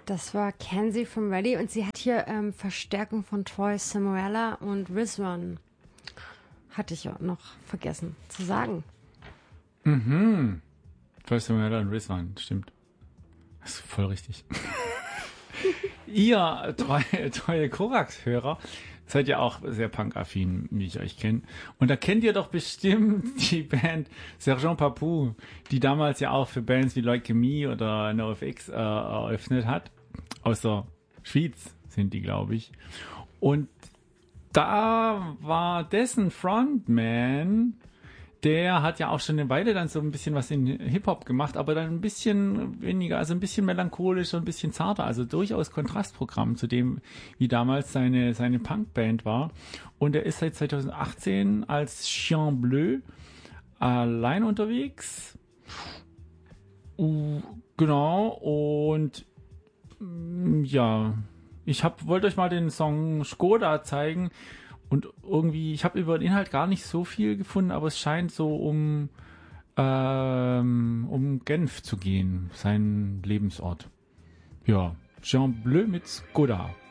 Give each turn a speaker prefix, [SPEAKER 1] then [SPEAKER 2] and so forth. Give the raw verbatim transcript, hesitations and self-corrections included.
[SPEAKER 1] Das war Kenzie from Ready und sie hat hier ähm, Verstärkung von Troy Simuela und Rizwan. Hatte ich ja noch vergessen zu sagen.
[SPEAKER 2] Mhm. Troy Simuela und Rizwan, stimmt. Das ist voll richtig. Ihr treue, treue Korax-Hörer seid ja auch sehr punk-affin, wie ich euch kenne. Und da kennt ihr doch bestimmt die Band Sergeant Papou, die damals ja auch für Bands wie Leukämie oder NoFX äh, eröffnet hat. Aus der Schweiz sind die, glaube ich. Und da war dessen Frontman, der hat ja auch schon eine Weile dann so ein bisschen was in Hip-Hop gemacht, aber dann ein bisschen weniger, also ein bisschen melancholisch, so ein bisschen zarter, also durchaus Kontrastprogramm zu dem, wie damals seine, seine Punkband war. Und er ist seit zwanzig achtzehn als Chien Bleu allein unterwegs. Uh, genau, und ja, ich hab, wollte euch mal den Song Skoda zeigen. Und irgendwie, ich habe über den Inhalt gar nicht so viel gefunden, aber es scheint so um, ähm, um Genf zu gehen, sein Lebensort. Ja, Jean Bleu mit Skoda.